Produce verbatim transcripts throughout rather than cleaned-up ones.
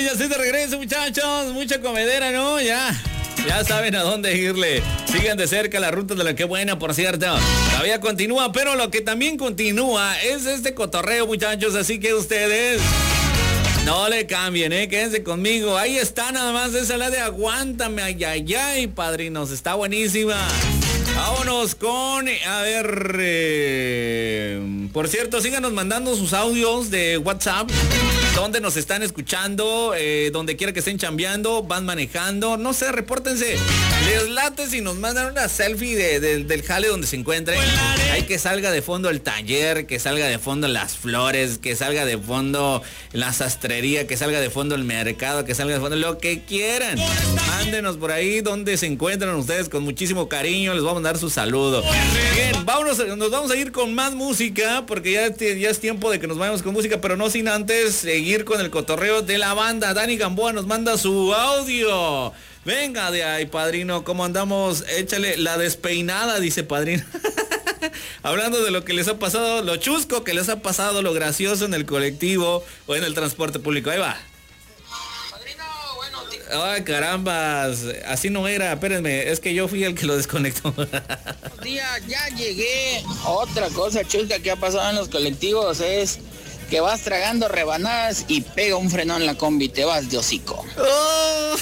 ya estoy de regreso, muchachos. Mucha comedera, ¿no? Ya. Ya saben a dónde irle. Sigan de cerca la ruta de la que buena, por cierto. Todavía continúa, pero lo que también continúa es este cotorreo, muchachos. Así que ustedes no le cambien, ¿eh? Quédense conmigo. Ahí está nada más esa la de Aguántame. Ay, ay, ay, padrinos. Está buenísima. Vámonos con, a ver, eh, por cierto, síganos mandando sus audios de WhatsApp, donde nos están escuchando, eh, donde quiera que estén chambeando, van manejando, no sé, repórtense, les late si nos mandan una selfie de, de, del jale donde se encuentren. Hay que salga de fondo el taller, que salga de fondo las flores, que salga de fondo la sastrería, que salga de fondo el mercado, que salga de fondo lo que quieran. Mándenos por ahí donde se encuentran ustedes con muchísimo cariño, les vamos a dar su saludo. Bien, vámonos, nos vamos a ir con más música, porque ya, ya es tiempo de que nos vayamos con música, pero no sin antes seguir con el cotorreo de la banda. Dani Gamboa nos manda su audio. Venga de ahí, padrino, ¿cómo andamos? Échale la despeinada, dice padrino. Hablando de lo que les ha pasado, lo chusco que les ha pasado, lo gracioso en el colectivo o en el transporte público. Ahí va. Ay, carambas, así no era, espérenme, es que yo fui el que lo desconectó. Día, ya llegué. Otra cosa chusca que ha pasado en los colectivos es que vas tragando rebanadas y pega un frenón en la combi, te vas de hocico. Oh.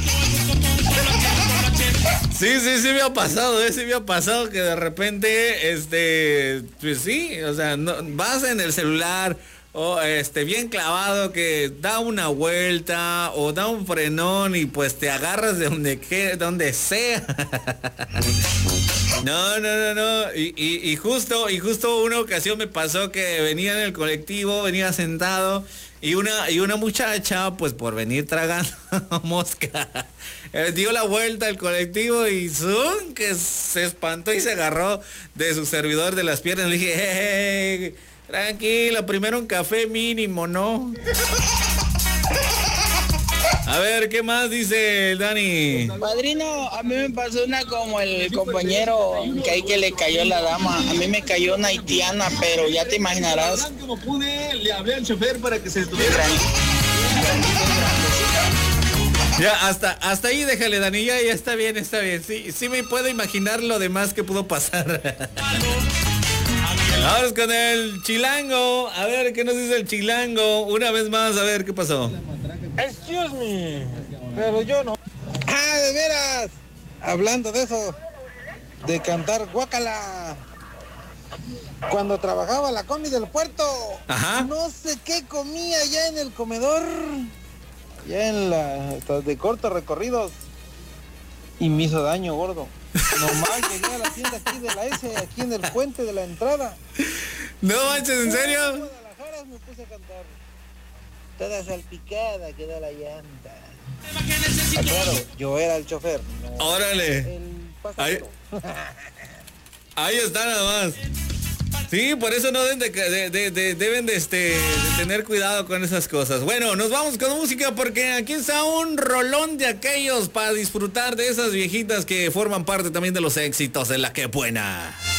Sí, sí, sí me ha pasado, eh, sí me ha pasado que de repente, este, pues sí, o sea, no, vas en el celular o este bien clavado que da una vuelta o da un frenón y pues te agarras de donde que, donde sea. No, no, no, no. Y, y, y justo, y justo una ocasión me pasó que venía en el colectivo, venía sentado y una, y una muchacha, pues por venir tragando mosca, eh, dio la vuelta al colectivo y ¡zum! Que se espantó y se agarró de su servidor de las piernas. Le dije, hey, hey, tranquilo, primero un café mínimo, ¿no? A ver, ¿qué más dice el Dani? Padrino, a mí me pasó una como el compañero que ahí que le cayó la dama. A mí me cayó una haitiana, pero ya te imaginarás. Como pude, le hablé al chofer para que se detuviera. Ya, hasta, hasta ahí déjale, Dani, ya, ya está bien, está bien. Sí, sí me puedo imaginar lo demás que pudo pasar. Vamos con el chilango. A ver, ¿qué nos dice el chilango? Una vez más, a ver, ¿qué pasó? Excuse me, pero yo no. Ah, de veras. Hablando de eso, de cantar guácala. Cuando trabajaba la combi del puerto, ajá, no sé qué comía ya en el comedor, ya en la de cortos recorridos, y me hizo daño, gordo. Nomás llegué a la tienda aquí de la S, aquí en el puente de la entrada. No manches, ¿en serio? Guadalajara me puse a cantar. Toda salpicada quedó la llanta. Ah, claro, yo era el chofer. No, órale. El pasajero. Ahí, ahí está nada más. Sí, por eso no deben de, de, de, de, deben de, este, de tener cuidado con esas cosas. Bueno, nos vamos con música porque aquí está un rolón de aquellos para disfrutar de esas viejitas que forman parte también de los éxitos de La Que Buena.